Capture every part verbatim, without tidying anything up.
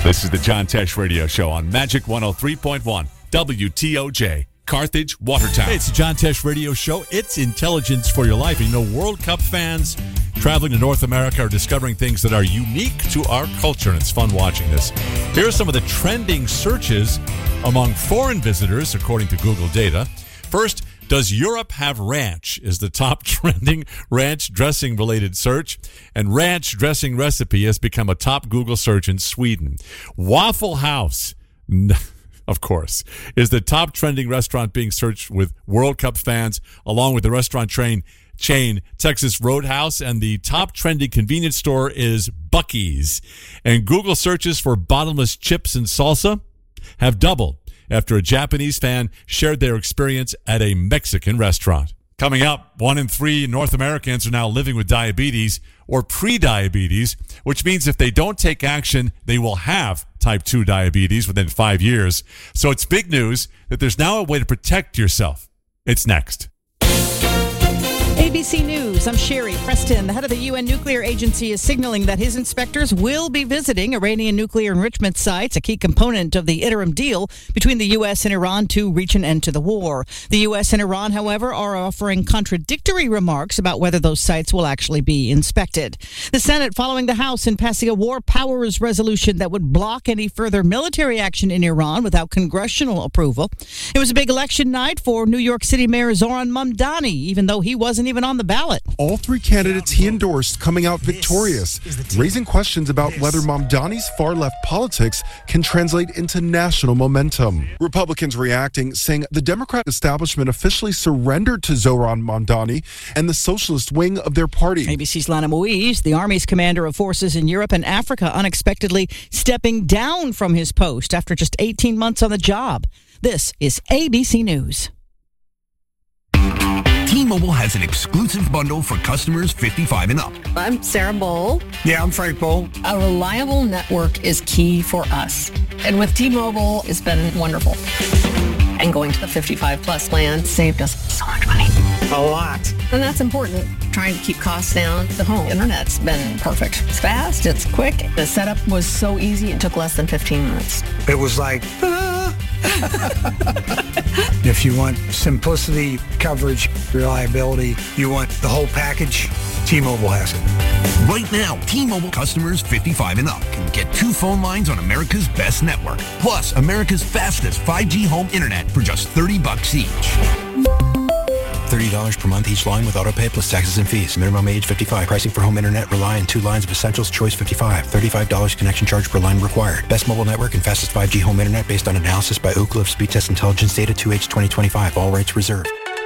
This is the John Tesh Radio Show on Magic one oh three point one, W T O J, Carthage, Watertown. Hey, it's the John Tesh Radio Show. It's intelligence for your life. And you know, World Cup fans traveling to North America are discovering things that are unique to our culture, and it's fun watching this. Here are some of the trending searches among foreign visitors, according to Google data. First, does Europe have ranch? Is the top trending ranch dressing related search. And ranch dressing recipe has become a top Google search in Sweden. Waffle House, of course, is the top trending restaurant being searched with World Cup fans, along with the restaurant chain, chain Texas Roadhouse. And the top trending convenience store is Buc-ee's. And Google searches for bottomless chips and salsa have doubled after a Japanese fan shared their experience at a Mexican restaurant. Coming up, one in three North Americans are now living with diabetes or pre-diabetes, which means if they don't take action, they will have type two diabetes within five years. So it's big news that there's now a way to protect yourself. It's next. A B C News, I'm Sherry Preston. The head of the U N Nuclear Agency is signaling that his inspectors will be visiting Iranian nuclear enrichment sites, a key component of the interim deal between the U S and Iran to reach an end to the war. The U S and Iran, however, are offering contradictory remarks about whether those sites will actually be inspected. The Senate following the House in passing a war powers resolution that would block any further military action in Iran without congressional approval. It was a big election night for New York City Mayor Zohran Mamdani, even though he wasn't even on the ballot. All three candidates he endorsed coming out victorious, raising questions about whether Mamdani's far-left politics can translate into national momentum. Republicans reacting, saying the Democrat establishment officially surrendered to Zohran Mamdani and the socialist wing of their party. A B C's Lana Moise, the Army's commander of forces in Europe and Africa, unexpectedly stepping down from his post after just eighteen months on the job. This is A B C News. T-Mobile has an exclusive bundle for customers fifty-five and up. I'm Sarah Bowl. Yeah, I'm Frank Bowl. A reliable network is key for us. And with T-Mobile, it's been wonderful. And going to the fifty-five plus plan saved us so much money. A lot. And that's important. Trying to keep costs down. The home internet's been perfect. It's fast, it's quick. The setup was so easy, it took less than fifteen minutes. It was like, ah. If you want simplicity, coverage, reliability, you want the whole package, T-Mobile has it. Right now, T-Mobile customers fifty-five and up can get two phone lines on America's best network, plus America's fastest five G home internet for just thirty bucks each. thirty dollars per month each line with autopay plus taxes and fees. Minimum age fifty-five. Pricing for home internet rely on two lines of Essentials Choice fifty-five. thirty-five dollars connection charge per line required. Best mobile network and fastest five G home internet based on analysis by Oak Cliff Speed Test Intelligence Data two H twenty twenty-five. All rights reserved.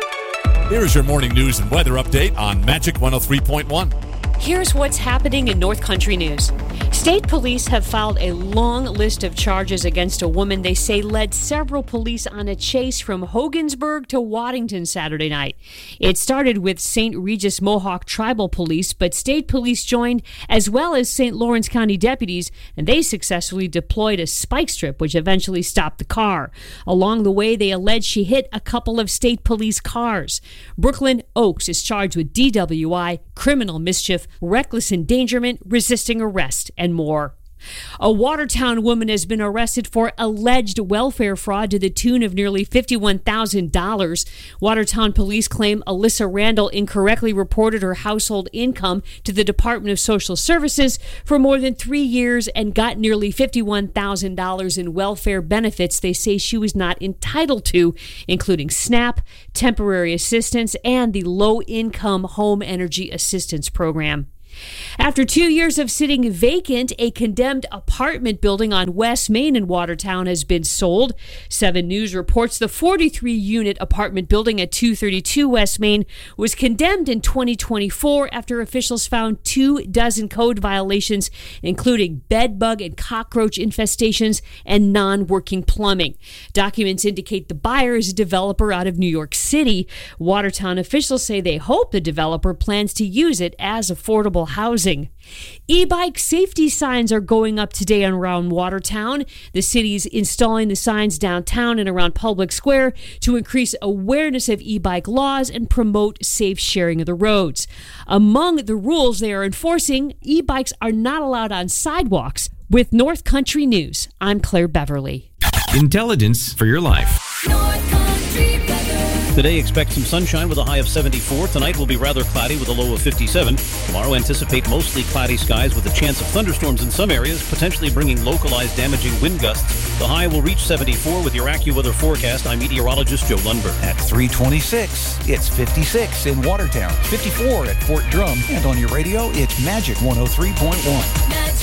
Here is your morning news and weather update on Magic one oh three point one. Here's what's happening in North Country news. State police have filed a long list of charges against a woman they say led several police on a chase from Hogansburg to Waddington Saturday night. It started with Saint Regis Mohawk Tribal Police, but state police joined as well as Saint Lawrence County deputies, and they successfully deployed a spike strip, which eventually stopped the car. Along the way, they allege she hit a couple of state police cars. Brooklyn Oaks is charged with D W I, criminal mischief, reckless endangerment, resisting arrest, and more. A Watertown woman has been arrested for alleged welfare fraud to the tune of nearly fifty-one thousand dollars. Watertown police claim Alyssa Randall incorrectly reported her household income to the Department of Social Services for more than three years and got nearly fifty-one thousand dollars in welfare benefits they say she was not entitled to, including SNAP, temporary assistance, and the Low-Income Home Energy Assistance Program. After two years of sitting vacant, a condemned apartment building on West Main in Watertown has been sold. Seven News reports the forty-three unit apartment building at two thirty-two West Main was condemned in twenty twenty-four after officials found two dozen code violations, including bed bug and cockroach infestations and non-working plumbing. Documents indicate the buyer is a developer out of New York City. Watertown officials say they hope the developer plans to use it as affordable housing. E-bike safety signs are going up today around Watertown. The city's installing the signs downtown and around Public Square to increase awareness of e-bike laws and promote safe sharing of the roads. Among the rules they are enforcing, e-bikes are not allowed on sidewalks, With North Country News, I'm Claire Beverly. Intelligence for your life. North Country weather. Today, expect some sunshine with a high of seventy-four. Tonight will be rather cloudy with a low of fifty-seven. Tomorrow, anticipate mostly cloudy skies with a chance of thunderstorms in some areas, potentially bringing localized damaging wind gusts. The high will reach seventy-four with your AccuWeather forecast. I'm meteorologist Joe Lundberg. At three twenty-six, it's fifty-six in Watertown, fifty-four at Fort Drum, and on your radio, it's Magic one oh three point one. Magic